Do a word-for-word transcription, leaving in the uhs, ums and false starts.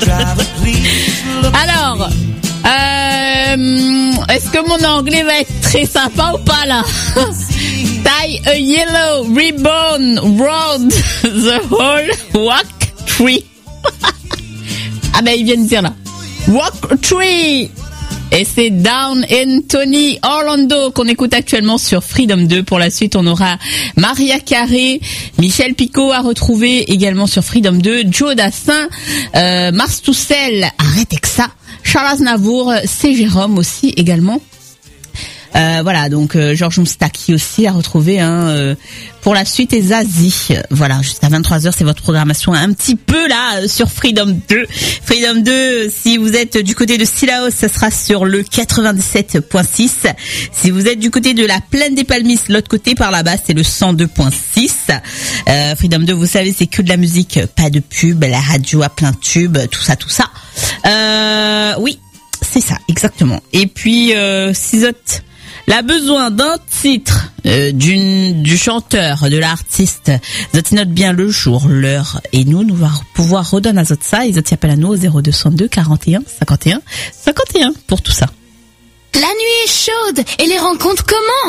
Alors, euh, est-ce que mon anglais va être très sympa ou pas là? Tie a yellow ribbon round the whole walk tree. Ah ben ils viennent dire là. Walk tree. Et c'est Down Anthony Orlando qu'on écoute actuellement sur Freedom deux. Pour la suite, on aura Maria Carey, Michel Picot à retrouver également sur Freedom deux, Joe Dassin, euh, Mars Toussel, arrêtez que ça, Charles Aznavour, c'est Jérôme aussi également. Euh, voilà, donc euh, Georges Moustaki aussi à retrouver hein, euh, pour la suite et Zazie. Voilà, jusqu'à vingt-trois heures, c'est votre programmation un petit peu là euh, sur Freedom deux. Freedom deux, si vous êtes du côté de Sillaos, ça sera sur le quatre-vingt-dix-sept virgule six. Si vous êtes du côté de la Plaine des Palmis, l'autre côté par là-bas, c'est le cent deux virgule six. Euh, Freedom deux, vous savez, c'est que de la musique, pas de pub, la radio à plein tube, tout ça, tout ça. Euh, oui, c'est ça, exactement. Et puis, euh, Sizot, a besoin d'un titre euh, d'une du chanteur, de l'artiste. Zot note bien le jour, l'heure et nous nous va pouvoir redonner à Zot ça et Zot appelle à nous au zéro deux cent deux quarante et un cinquante et un cinquante et un pour tout ça. La nuit est chaude et les rencontres commencent.